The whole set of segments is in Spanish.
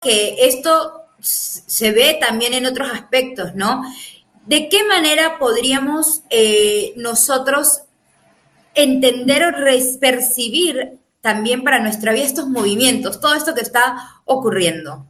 que esto se ve también en otros aspectos, ¿no? ¿De qué manera podríamos nosotros entender o percibir también para nuestra vida estos movimientos, todo esto que está ocurriendo?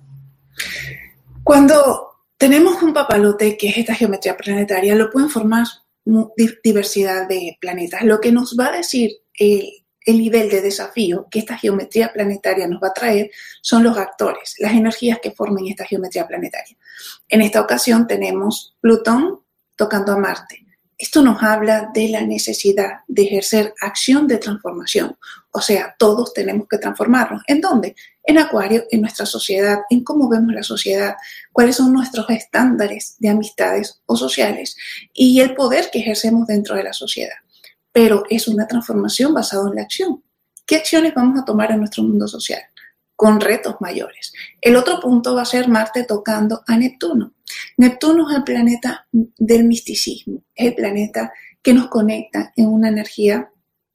Cuando tenemos un papalote, que es esta geometría planetaria, lo pueden formar diversidad de planetas. Lo que nos va a decir el nivel de desafío que esta geometría planetaria nos va a traer son los actores, las energías que formen esta geometría planetaria. En esta ocasión tenemos Plutón tocando a Marte. Esto nos habla de la necesidad de ejercer acción de transformación. O sea, todos tenemos que transformarnos. ¿En dónde? En Acuario, en nuestra sociedad, en cómo vemos la sociedad, cuáles son nuestros estándares de amistades o sociales y el poder que ejercemos dentro de la sociedad. Pero es una transformación basada en la acción. ¿Qué acciones vamos a tomar en nuestro mundo social? Con retos mayores. El otro punto va a ser Marte tocando a Neptuno. Neptuno es el planeta del misticismo, es el planeta que nos conecta en una energía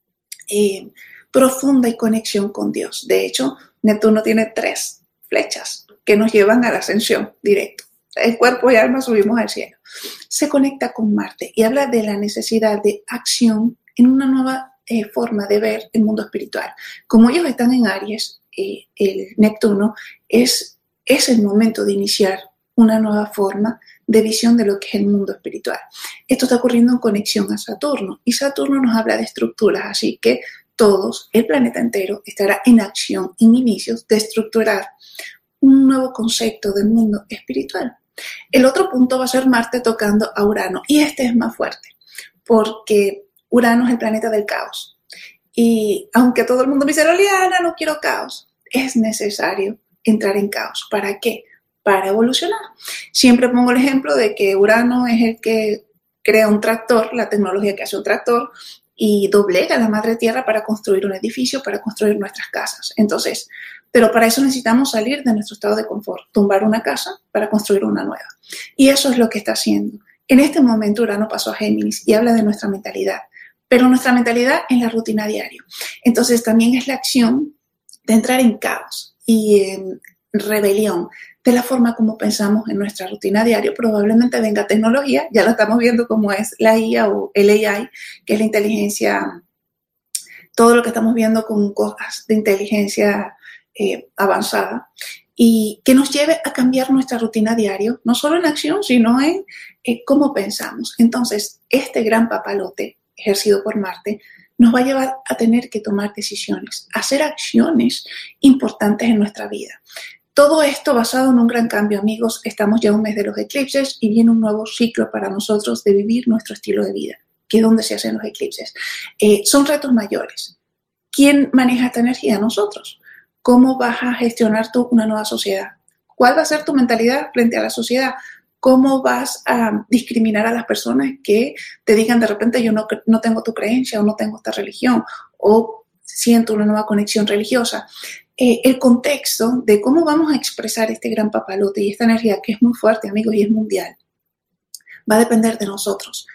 profunda y conexión con Dios. De hecho, Neptuno tiene 3 flechas que nos llevan a la ascensión directo. El cuerpo y alma subimos al cielo. Se conecta con Marte y habla de la necesidad de acción en una nueva forma de ver el mundo espiritual. Como ellos están en Aries, el Neptuno es el momento de iniciar una nueva forma de visión de lo que es el mundo espiritual. Esto está ocurriendo en conexión a Saturno y Saturno nos habla de estructuras, así que todos, el planeta entero, estará en acción, en inicios de estructurar un nuevo concepto del mundo espiritual. El otro punto va a ser Marte tocando a Urano y este es más fuerte porque Urano es el planeta del caos y aunque todo el mundo me dice, Liliana, no quiero caos, es necesario entrar en caos. ¿Para qué? Para evolucionar. Siempre pongo el ejemplo de que Urano es el que crea un tractor, la tecnología que hace un tractor, y doblega la madre tierra para construir un edificio, para construir nuestras casas. Entonces, pero para eso necesitamos salir de nuestro estado de confort, tumbar una casa para construir una nueva. Y eso es lo que está haciendo. En este momento Urano pasó a Géminis y habla de nuestra mentalidad, pero nuestra mentalidad en la rutina diaria. Entonces también es la acción de entrar en caos y en rebelión de la forma como pensamos en nuestra rutina diaria. Probablemente venga tecnología, ya lo estamos viendo como es la IA o el AI, que es la inteligencia, todo lo que estamos viendo con cosas de inteligencia avanzada, y que nos lleve a cambiar nuestra rutina diaria, no solo en acción, sino en cómo pensamos. Entonces, este gran papalote ejercido por Marte nos va a llevar a tener que tomar decisiones, hacer acciones importantes en nuestra vida. Todo esto basado en un gran cambio, amigos. Estamos ya a un mes de los eclipses y viene un nuevo ciclo para nosotros de vivir nuestro estilo de vida, que es donde se hacen los eclipses. Son retos mayores. ¿Quién maneja esta energía? Nosotros. ¿Cómo vas a gestionar tú una nueva sociedad? ¿Cuál va a ser tu mentalidad frente a la sociedad? ¿Cómo vas a discriminar a las personas que te digan de repente yo no tengo tu creencia o no tengo esta religión o siento una nueva conexión religiosa? El contexto de cómo vamos a expresar este gran papalote y esta energía que es muy fuerte, amigos, y es mundial, va a depender de nosotros,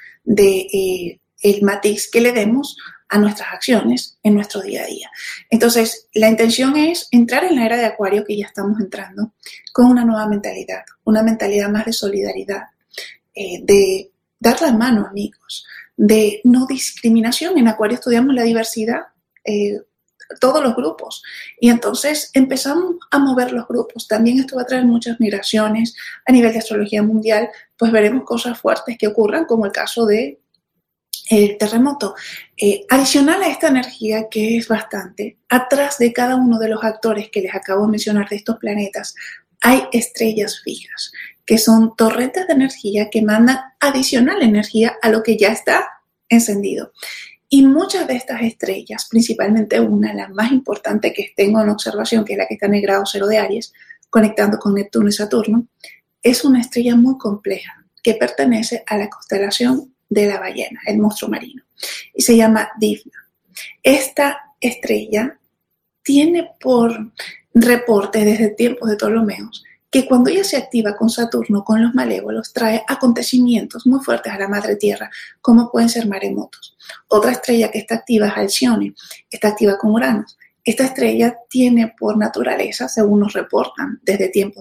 de el matiz que le demos a nuestras acciones en nuestro día a día. Entonces, la intención es entrar en la era de Acuario, que ya estamos entrando, con una nueva mentalidad, una mentalidad más de solidaridad, de dar la mano, amigos, de no discriminación. En Acuario estudiamos la diversidad, todos los grupos, y entonces empezamos a mover los grupos. También esto va a traer muchas migraciones a nivel de astrología mundial, pues veremos cosas fuertes que ocurran, como el caso de el terremoto. Adicional a esta energía, que es bastante, atrás de cada uno de los actores que les acabo de mencionar de estos planetas, hay estrellas fijas, que son torrentes de energía que mandan adicional energía a lo que ya está encendido. Y muchas de estas estrellas, principalmente una, la más importante que tengo en observación, que es la que está en el grado 0 de Aries, conectando con Neptuno y Saturno, es una estrella muy compleja que pertenece a la constelación de la ballena, el monstruo marino, y se llama Difna. Esta estrella tiene por reporte desde tiempos de Ptolomeos que cuando ella se activa con Saturno, con los malévolos, trae acontecimientos muy fuertes a la madre tierra, como pueden ser maremotos. Otra estrella que está activa es Alcione, está activa con Urano. Esta estrella tiene por naturaleza, según nos reportan desde tiempos